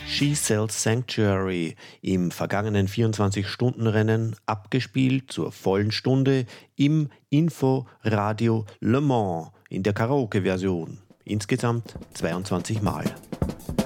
She Sells Sanctuary im vergangenen 24-Stunden-Rennen abgespielt zur vollen Stunde im Info-Radio Le Mans in der Karaoke-Version. Insgesamt 22 Mal.